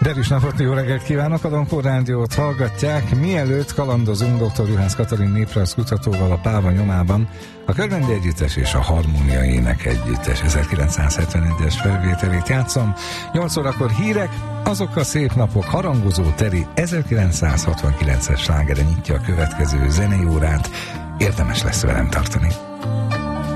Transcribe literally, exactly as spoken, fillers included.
Derűs napot, jó reggelt kívánok! A Donkor Rádiót hallgatják. Mielőtt kalandozunk doktor Juhász Katalin néprajzkutatóval a Páva nyomában, a Körmendi Együttes és a Harmónia Ének Együttes ezerkilencszázhetvenegyes felvételét játszom. nyolc órakor hírek, azok a szép napok, harangozó teri ezerkilencszázhatvankilences slágere nyitja a következő zenei órát. Érdemes lesz velem tartani.